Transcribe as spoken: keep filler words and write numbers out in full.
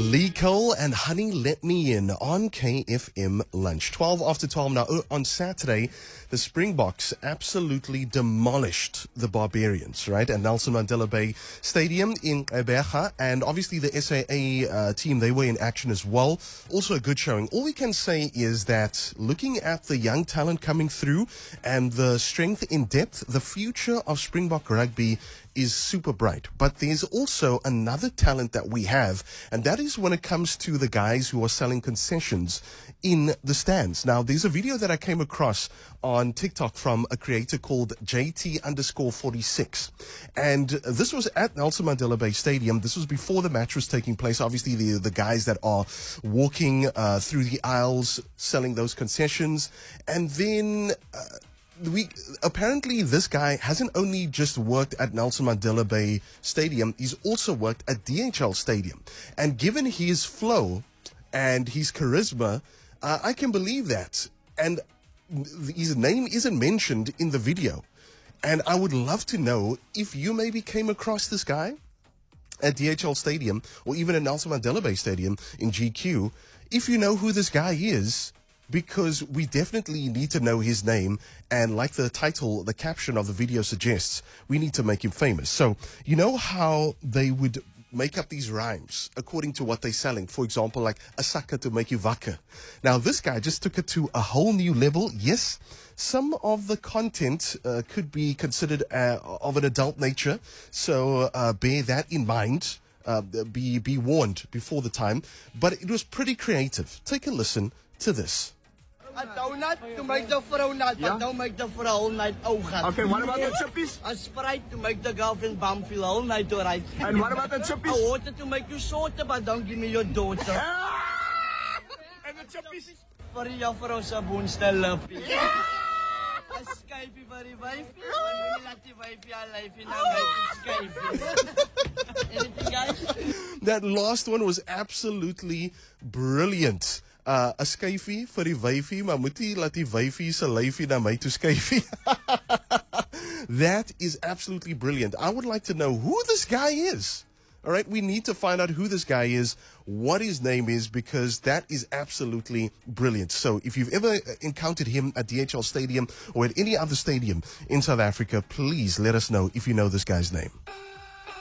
Lee Cole and Honey Let Me In on K F M Lunch. twelve after twelve now. On Saturday, the Springboks absolutely demolished the Barbarians, right? At Nelson Mandela Bay Stadium in Gqeberha. And obviously the S A A uh, team, they were in action as well. Also a good showing. All we can say is that looking at the young talent coming through and the strength in depth, the future of Springbok rugby is super bright. But there's also another talent that we have, and that is when it comes to the guys who are selling concessions in the stands. Now, there's a video that I came across on TikTok from a creator called J T underscore forty-six. And this was at Nelson Mandela Bay Stadium. This was before the match was taking place. Obviously, the, the guys that are walking uh, through the aisles, selling those concessions. And then Uh, We apparently this guy hasn't only just worked at Nelson Mandela Bay Stadium, he's also worked at D H L Stadium. And given his flow and his charisma, uh, I can believe that. And his name isn't mentioned in the video. And I would love to know if you maybe came across this guy at D H L Stadium or even at Nelson Mandela Bay Stadium in G Q, if you know who this guy is, because we definitely need to know his name. And like the title, the caption of the video suggests, we need to make him famous. So, you know how they would make up these rhymes according to what they're selling? For example, like a sucker to make you wakker. Now, this guy just took it to a whole new level. Yes, some of the content uh, could be considered uh, of an adult nature. So uh, bear that in mind. Uh, be, be warned before the time. But it was pretty creative. Take a listen to this. A donut to make the vrou nat, Yeah? but don't make the vrou whole night oog gaan. Okay, what about the chippies? A Sprite to make the girlfriend bum feel whole night alright. And what about the A chippies? water to make you sorted, but don't give me your daughter. And the chippies? Vir jou vrou se boonstel lippie. A skyfie vir die wyfie, maar moenie laat die wyfie haar lyfie nou make die skyfie. Anything guys? That last one was absolutely brilliant. Uh, a skyfie vir die wyfie, maar moet jy laat die wyfie se lyfie na my toe skyfie. That is absolutely brilliant. I would like to know who this guy is. All right, we need to find out who this guy is, what his name is, because that is absolutely brilliant. So if you've ever encountered him at D H L Stadium or at any other stadium in South Africa, please let us know if you know this guy's name.